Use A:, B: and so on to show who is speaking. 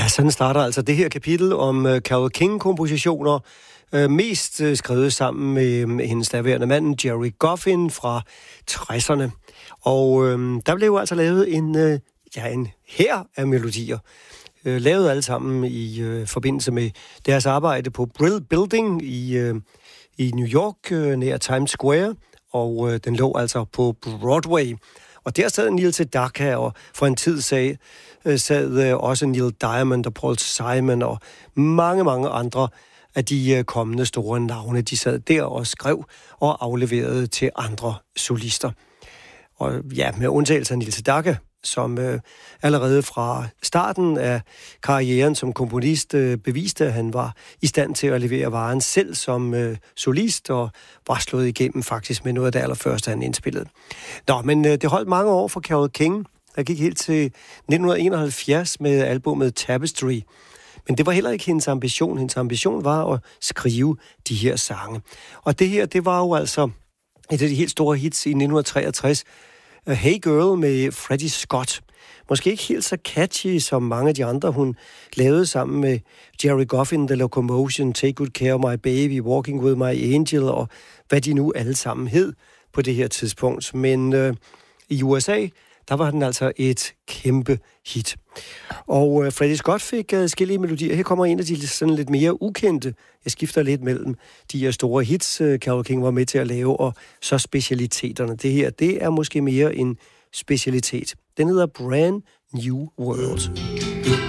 A: sådan starter altså det her kapitel om Carole King-kompositioner, mest skrevet sammen med hendes daværende mand, Gerry Goffin fra 60'erne. Og der blev altså lavet en hær af melodier. Lavet alle sammen i forbindelse med deres arbejde på Brill Building i New York, nær Times Square, og den lå altså på Broadway. Og der sad Neil Sedaka, og for en tid sad også Neil Diamond og Paul Simon og mange, mange andre af de kommende store navne. De sad der og skrev og afleverede til andre solister. Og ja, med undtagelse af Neil Sedaka, som allerede fra starten af karrieren som komponist beviste, at han var i stand til at levere varen selv som solist, og var slået igennem faktisk med noget af det allerførste, han indspillede. Nå, men det holdt mange år for Carole King. Der gik helt til 1971 med albumet Tapestry. Men det var heller ikke hendes ambition. Hendes ambition var at skrive de her sange. Og det her, det var jo altså et af de helt store hits i 1963, Hey Girl med Freddie Scott. Måske ikke helt så catchy som mange af de andre, hun lavede sammen med Gerry Goffin, The Locomotion, Take Good Care of My Baby, Walking With My Angel, og hvad de nu alle sammen hed på det her tidspunkt. Men i USA, der var den altså et kæmpe hit. Og Freddie Scott fik forskellige melodier. Her kommer en af de sådan lidt mere ukendte. Jeg skifter lidt mellem de her store hits, Carole King var med til at lave, og så specialiteterne. Det her, det er måske mere en specialitet. Den hedder Brand New World.